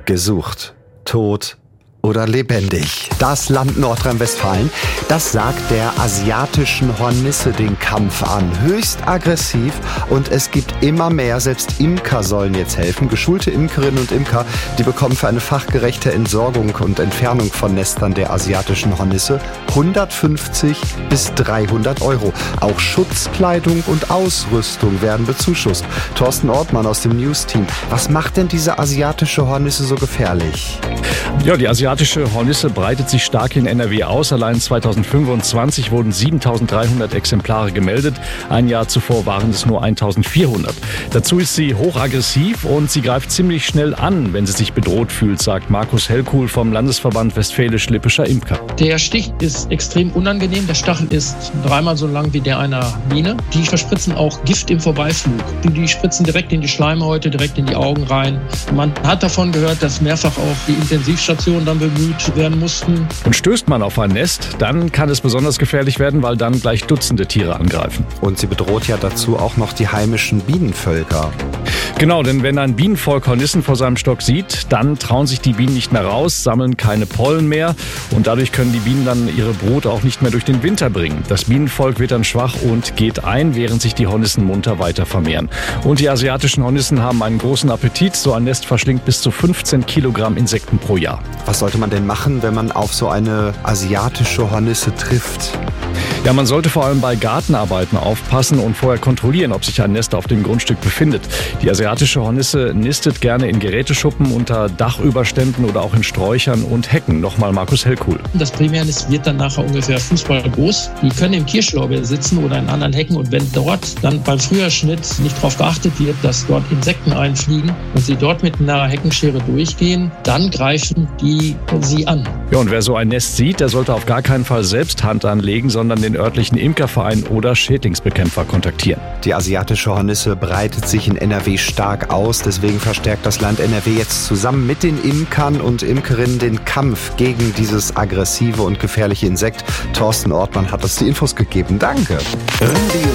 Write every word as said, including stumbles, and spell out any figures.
Gesucht, tot oder lebendig. Das Land Nordrhein-Westfalen, das sagt der asiatischen Hornisse den Kampf an. Höchst aggressiv und es gibt immer mehr, selbst Imker sollen jetzt helfen. Geschulte Imkerinnen und Imker, die bekommen für eine fachgerechte Entsorgung und Entfernung von Nestern der asiatischen Hornisse hundertfünfzig bis dreihundert Euro. Auch Schutzkleidung und Ausrüstung werden bezuschusst. Thorsten Ortmann aus dem News-Team. Was macht denn diese asiatische Hornisse so gefährlich? Ja, die asiatische Hornisse breitet sich stark in N R W aus. Allein zweitausendfünfundzwanzig wurden siebentausenddreihundert Exemplare gemeldet. Ein Jahr zuvor waren es nur eintausendvierhundert. Dazu ist sie hochaggressiv und sie greift ziemlich schnell an, wenn sie sich bedroht fühlt, sagt Markus Hellkuhl vom Landesverband Westfälisch-Lippischer Imker. Der Stich ist extrem unangenehm. Der Stachel ist dreimal so lang wie der einer Biene. Die verspritzen auch Gift im Vorbeiflug. Die, die spritzen direkt in die Schleimhäute, direkt in die Augen rein. Man hat davon gehört, dass mehrfach auch die Intensivstationen dann bemüht werden mussten. Und stößt man auf ein Nest, dann kann es besonders gefährlich werden, weil dann gleich Dutzende Tiere angreifen. Und sie bedroht ja dazu auch noch die heimischen Bienenvölker. Genau, denn wenn ein Bienenvolk Hornissen vor seinem Stock sieht, dann trauen sich die Bienen nicht mehr raus, sammeln keine Pollen mehr und dadurch können die Bienen dann ihre Brut auch nicht mehr durch den Winter bringen. Das Bienenvolk wird dann schwach und geht ein, während sich die Hornissen munter weiter vermehren. Und die asiatischen Hornissen haben einen großen Appetit. So ein Nest verschlingt bis zu fünfzehn Kilogramm Insekten pro Jahr. Was sollte man denn machen, wenn man auf so eine asiatische Hornisse trifft? Ja, man sollte vor allem bei Gartenarbeiten aufpassen und vorher kontrollieren, ob sich ein Nest auf dem Grundstück befindet. Die asiatische Hornisse nistet gerne in Geräteschuppen, unter Dachüberständen oder auch in Sträuchern und Hecken. Nochmal Markus Hellkuhl. Das Primärnest wird dann nachher ungefähr fußballgroß. Die können im Kirschlorbeer sitzen oder in anderen Hecken und wenn dort dann beim Frühjahrsschnitt nicht darauf geachtet wird, dass dort Insekten einfliegen und sie dort mit einer Heckenschere durchgehen, dann greifen die sie an. Ja, und wer so ein Nest sieht, der sollte auf gar keinen Fall selbst Hand anlegen, sondern den örtlichen Imkerverein oder Schädlingsbekämpfer kontaktieren. Die asiatische Hornisse breitet sich in N R W stark aus. Deswegen verstärkt das Land N R W jetzt zusammen mit den Imkern und Imkerinnen den Kampf gegen dieses aggressive und gefährliche Insekt. Thorsten Ortmann hat uns die Infos gegeben. Danke.